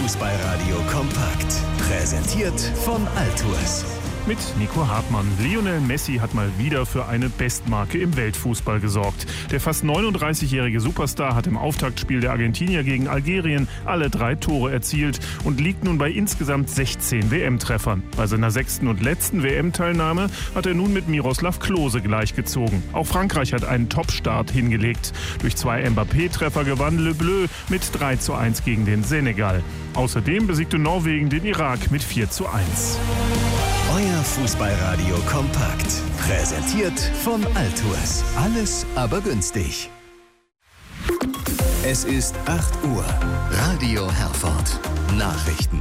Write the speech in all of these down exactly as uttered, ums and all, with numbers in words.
Fußballradio kompakt. Präsentiert von Altours. Mit Nico Hartmann. Lionel Messi hat mal wieder für eine Bestmarke im Weltfußball gesorgt. Der fast neununddreißigjährige Superstar hat im Auftaktspiel der Argentinier gegen Algerien alle drei Tore erzielt und liegt nun bei insgesamt sechzehn W M-Treffern. Bei seiner sechsten und letzten W M-Teilnahme hat er nun mit Miroslav Klose gleichgezogen. Auch Frankreich hat einen Top-Start hingelegt. Durch zwei Mbappé-Treffer gewann Le Bleu mit drei zu eins gegen den Senegal. Außerdem besiegte Norwegen den Irak mit vier zu eins. Euer Fußballradio kompakt. Präsentiert von Altours. Alles aber günstig. Es ist acht Uhr. Radio Herford. Nachrichten.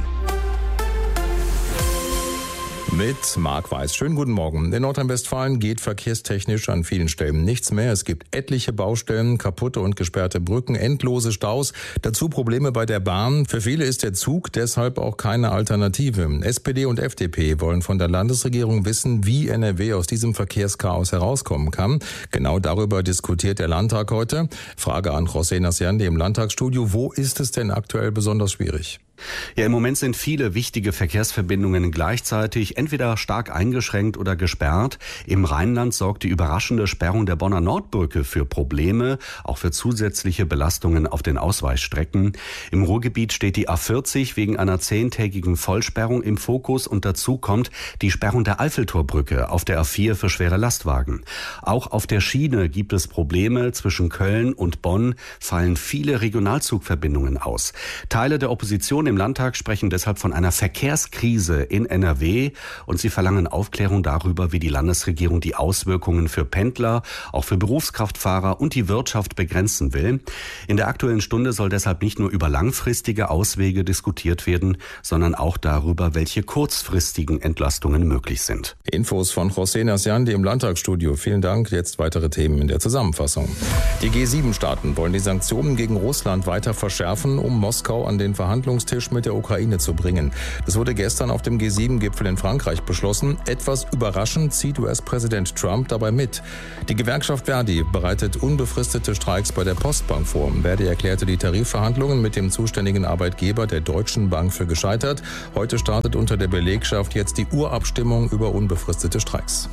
Mit Marc Weiß. Schönen guten Morgen. In Nordrhein-Westfalen geht verkehrstechnisch an vielen Stellen nichts mehr. Es gibt etliche Baustellen, kaputte und gesperrte Brücken, endlose Staus, dazu Probleme bei der Bahn. Für viele ist der Zug deshalb auch keine Alternative. S P D und F D P wollen von der Landesregierung wissen, wie N R W aus diesem Verkehrschaos herauskommen kann. Genau darüber diskutiert der Landtag heute. Frage an José Naciandi im Landtagsstudio. Wo ist es denn aktuell besonders schwierig? Ja, im Moment sind viele wichtige Verkehrsverbindungen gleichzeitig entweder stark eingeschränkt oder gesperrt. Im Rheinland sorgt die überraschende Sperrung der Bonner Nordbrücke für Probleme, auch für zusätzliche Belastungen auf den Ausweichstrecken. Im Ruhrgebiet steht die A vierzig wegen einer zehntägigen Vollsperrung im Fokus und dazu kommt die Sperrung der Eiffeltorbrücke auf der A vier für schwere Lastwagen. Auch auf der Schiene gibt es Probleme. Zwischen Köln und Bonn fallen viele Regionalzugverbindungen aus. Teile der Opposition im Landtag sprechen deshalb von einer Verkehrskrise in N R W und sie verlangen Aufklärung darüber, wie die Landesregierung die Auswirkungen für Pendler, auch für Berufskraftfahrer und die Wirtschaft begrenzen will. In der Aktuellen Stunde soll deshalb nicht nur über langfristige Auswege diskutiert werden, sondern auch darüber, welche kurzfristigen Entlastungen möglich sind. Infos von José Naciandi im Landtagsstudio. Vielen Dank. Jetzt weitere Themen in der Zusammenfassung. Die G sieben Staaten wollen die Sanktionen gegen Russland weiter verschärfen, um Moskau an den Verhandlungstisch mit der Ukraine zu bringen. Das wurde gestern auf dem G sieben Gipfel in Frankreich beschlossen. Etwas überraschend zieht U S-Präsident Trump dabei mit. Die Gewerkschaft Verdi bereitet unbefristete Streiks bei der Postbank vor. Verdi erklärte die Tarifverhandlungen mit dem zuständigen Arbeitgeber der Deutschen Bank für gescheitert. Heute startet unter der Belegschaft jetzt die Urabstimmung über unbefristete Streiks.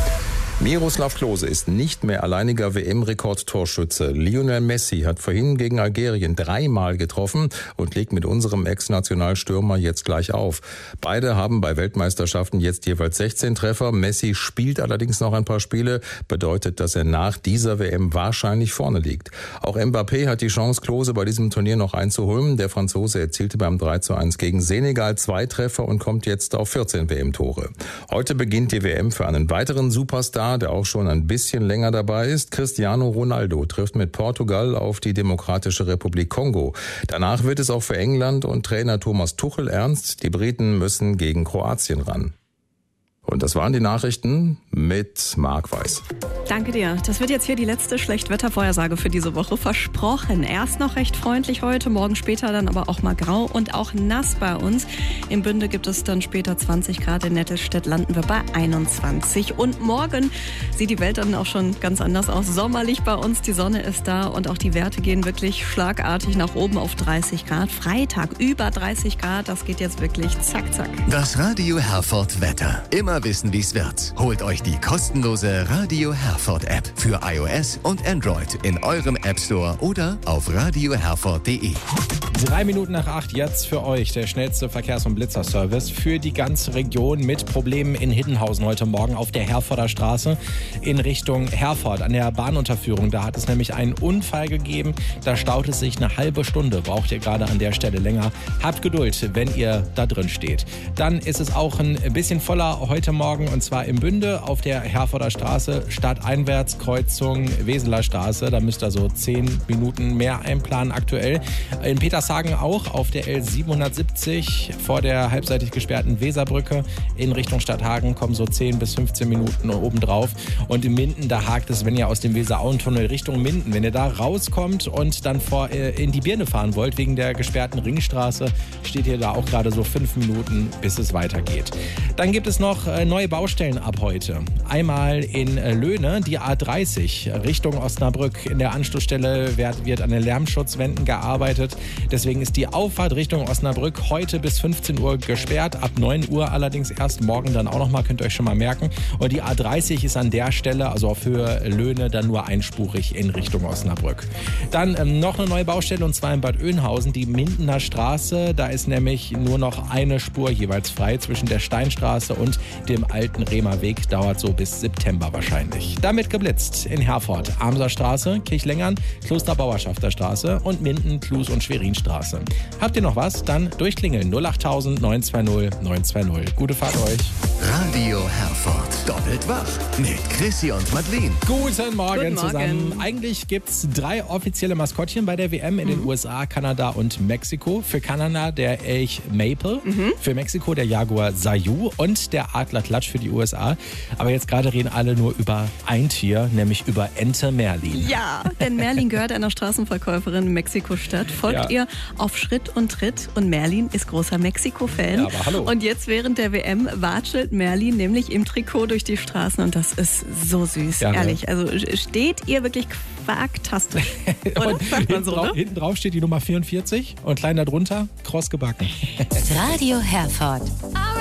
Miroslav Klose ist nicht mehr alleiniger W M-Rekordtorschütze. Lionel Messi hat vorhin gegen Algerien dreimal getroffen und legt mit unserem Ex-Nationalstürmer jetzt gleich auf. Beide haben bei Weltmeisterschaften jetzt jeweils sechzehn Treffer. Messi spielt allerdings noch ein paar Spiele, bedeutet, dass er nach dieser W M wahrscheinlich vorne liegt. Auch Mbappé hat die Chance, Klose bei diesem Turnier noch einzuholen. Der Franzose erzielte beim drei zu eins gegen Senegal zwei Treffer und kommt jetzt auf vierzehn W M-Tore. Heute beginnt die W M für einen weiteren Superstar, der auch schon ein bisschen länger dabei ist. Cristiano Ronaldo trifft mit Portugal auf die Demokratische Republik Kongo. Danach wird es auch für England und Trainer Thomas Tuchel ernst. Die Briten müssen gegen Kroatien ran. Und das waren die Nachrichten mit Marc Weiß. Danke dir. Das wird jetzt hier die letzte Schlechtwettervorhersage für diese Woche. Versprochen. Erst noch recht freundlich heute, morgen später dann aber auch mal grau und auch nass bei uns. Im Bünde gibt es dann später zwanzig Grad, in Nettelstedt landen wir bei einundzwanzig. Und morgen sieht die Welt dann auch schon ganz anders aus. Sommerlich bei uns, die Sonne ist da und auch die Werte gehen wirklich schlagartig nach oben auf dreißig Grad. Freitag über dreißig Grad, das geht jetzt wirklich zack, zack. Das Radio Herford Wetter. Immer wissen, wie es wird. Holt euch die kostenlose Radio Herford App für iOS und Android in eurem App Store oder auf radio herford punkt de. Drei Minuten nach acht jetzt für euch der schnellste Verkehrs- und Blitzerservice für die ganze Region mit Problemen in Hiddenhausen heute Morgen auf der Herforder Straße in Richtung Herford an der Bahnunterführung. Da hat es nämlich einen Unfall gegeben. Da staut es sich eine halbe Stunde. Braucht ihr gerade an der Stelle länger. Habt Geduld, wenn ihr da drin steht. Dann ist es auch ein bisschen voller heute Morgen und zwar im Bünde auf der Herforder Straße stadteinwärts Kreuzung Weseler Straße. Da müsst ihr so zehn Minuten mehr einplanen aktuell. In Petershagen auch auf der L siebenhundertsiebzig vor der halbseitig gesperrten Weserbrücke in Richtung Stadthagen kommen so zehn bis fünfzehn Minuten obendrauf. Und in Minden, da hakt es, wenn ihr aus dem Weser-Auen-Tunnel Richtung Minden, wenn ihr da rauskommt und dann vor, äh, in die Birne fahren wollt, wegen der gesperrten Ringstraße, steht ihr da auch gerade so fünf Minuten, bis es weitergeht. Dann gibt es noch äh, neue Baustellen ab heute. Einmal in äh, Löhne, die A dreißig Richtung Osnabrück. In der Anschlussstelle wird, wird an den Lärmschutzwänden gearbeitet. Deswegen Deswegen ist die Auffahrt Richtung Osnabrück heute bis fünfzehn Uhr gesperrt. Ab neun Uhr allerdings erst, morgen dann auch nochmal, könnt ihr euch schon mal merken. Und die A dreißig ist an der Stelle, also auf Höhe Löhne, dann nur einspurig in Richtung Osnabrück. Dann ähm, noch eine neue Baustelle, und zwar in Bad Oeynhausen, die Mindener Straße. Da ist nämlich nur noch eine Spur jeweils frei zwischen der Steinstraße und dem alten Rehmer Weg. Dauert so bis September wahrscheinlich. Damit geblitzt in Herford, Amser Straße, Kirchlengern, Klosterbauerschafter Straße und Minden, Klus und Schwerinstraße. Habt ihr noch was? Dann durchklingeln null acht neun zwei null neun zwei null. Gute Fahrt euch. Radio Herford. Doppelt wach mit Chrissy und Madeleine. Guten Morgen, Guten Morgen zusammen. Eigentlich gibt es drei offizielle Maskottchen bei der W M in den U S A, Kanada und Mexiko. Für Kanada der Elch Maple, mhm. für Mexiko der Jaguar Sayu und der Adler Klatsch für die U S A. Aber jetzt gerade reden alle nur über ein Tier, nämlich über Ente Merlin. Ja, denn Merlin gehört einer Straßenverkäuferin in Mexiko-Stadt. Folgt Ja. ihr auf Schritt und Tritt. Und Merlin ist großer Mexiko-Fan. Ja, aber hallo. Und jetzt während der W M watschelt Merlin nämlich im Trikot durch die Straßen. Und das ist so süß, Ja, ne? ehrlich. Also steht ihr wirklich quaktastisch. Oder? Sagt man Hinten, so, drau ne? hinten drauf steht die Nummer vierundvierzig und klein darunter kross gebacken. Radio Herford.